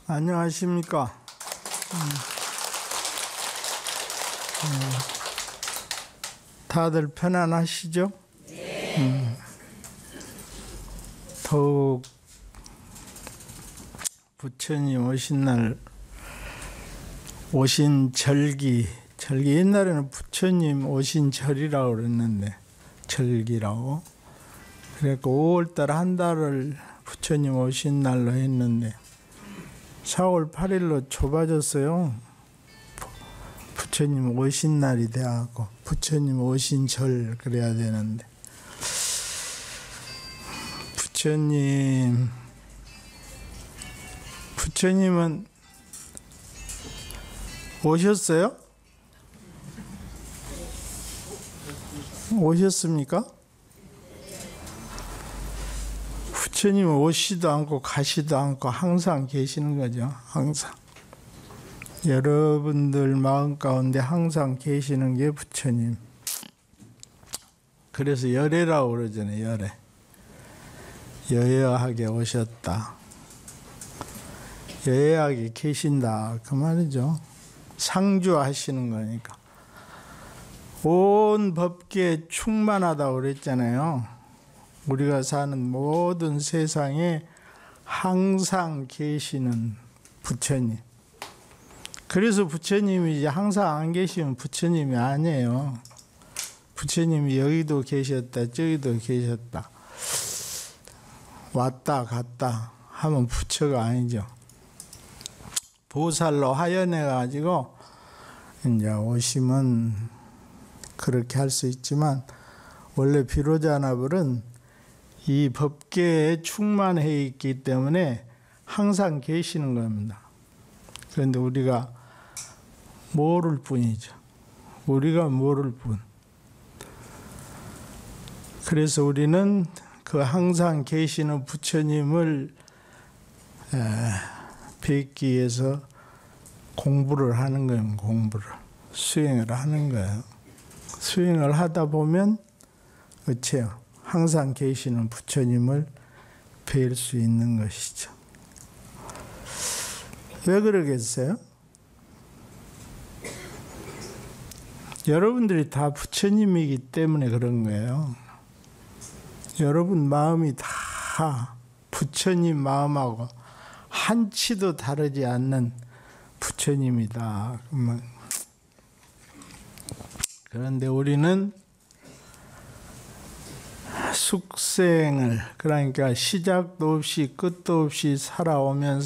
안녕하십니까. 다들 편안하시죠? 더욱 부처님 오신 날, 오신 절기 옛날에는 부처님 오신 절이라고 그랬는데, 절기라고. 그러니까 5월달 한 달을 부처님 오신 날로 했는데 4월 8일로 좁아졌어요. 부처님 오신 날이 돼갖고 부처님 오신 절 그래야 되는데, 부처님은 오셨어요? 오셨습니까? 부처님은 오시도 않고 가시도 않고 항상 계시는 거죠. 항상. 여러분들 마음 가운데 항상 계시는 게 부처님. 그래서 열애라고 그러잖아요. 열애. 여여하게 오셨다. 여여하게 계신다. 그 말이죠. 상주하시는 거니까. 온 법계에 충만하다고 그랬잖아요. 우리가 사는 모든 세상에 항상 계시는 부처님. 그래서 부처님이 이제 항상 안 계시면 부처님이 아니에요. 부처님이 여기도 계셨다, 저기도 계셨다, 왔다 갔다 하면 부처가 아니죠. 보살로 하연해가지고 이제 오시면 그렇게 할 수 있지만, 원래 비로자나불은 이 법계에 충만해 있기 때문에 항상 계시는 겁니다. 그런데 우리가 모를 뿐이죠. 우리가 모를 뿐. 그래서 우리는 그 항상 계시는 부처님을 뵙기 위해서 공부를 하는 거예요. 공부를. 수행을 하는 거예요. 수행을 하다 보면 어째요? 항상 계시는 부처님을 뵐 수 있는 것이죠. 왜 그러겠어요? 여러분들이 다 부처님이기 때문에 그런 거예요. 여러분 마음이 다 부처님 마음하고 한치도 다르지 않는 부처님이다. 그런데 우리는 숙생을, 그러니까 시작도 없이 끝도 없이 살아오면서